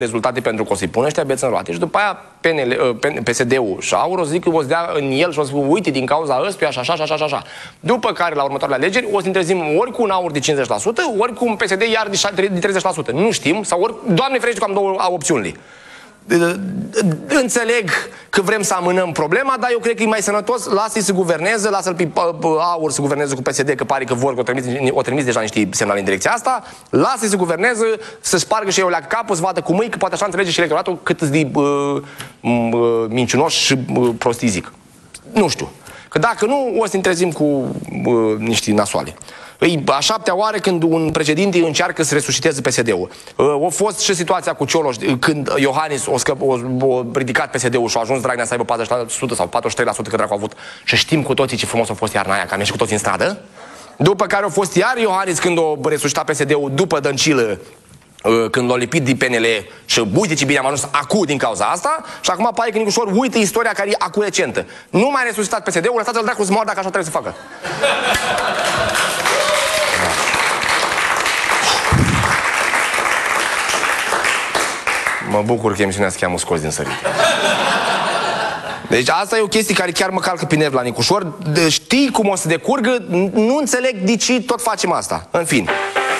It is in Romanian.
rezultate pentru că o să-i pună ăștia beți în roate și după aia PSD-ul și AUR o să zic că o să dea în el și o să spun, uite, din cauza ăstuia și așa, așa, așa, așa. După care, la următoarele alegeri, o să ne trezim ori cu un AUR de 50%, ori cu un PSD iar de 30%. Nu știm, sau ori, Doamne ferește că am două opțiuni. Înțeleg că vrem să amânăm problema, dar eu cred că e mai sănătos, lasă-i să guverneze, lasă-l pe AUR să guverneze cu PSD, că pare că vor, că o trimis deja niște semnale în direcția asta, lasă-i să guverneze, să spargă și eu la capul, să vadă cu mâini, că poate așa înțelege și electoratul cât îți de mincinoși și prostii zic. Nu știu. Că dacă nu, o să ne trezim cu niște nasoale. E a șaptea oară când un președinte încearcă să resusciteze PSD-ul. A fost și situația cu Cioloș, când Iohannis o ridicat PSD-ul și a ajuns Dragnea să aibă 40% sau 43% cât dracu a avut. Și știm cu toții ce frumos a fost iarna aia, că am ieșit cu toții în stradă. După care a fost iar Iohannis când o resuscitat PSD-ul după Dăncilă, când l-a lipit din PNL și uite ce bine am ajuns acu din cauza asta și acum pare că Nicușor uită istoria care e acu recentă. Nu mai a resuscitat PSD-ul, lăsați-l dracu să moară dacă așa trebuie să facă. Mă bucur că emisiunea se cheamă Scoți din sărite. Deci asta e o chestie care chiar mă calcă pe nervi la Nicușor. Știi cum o să decurgă, nu înțeleg de ce tot facem asta. În fine.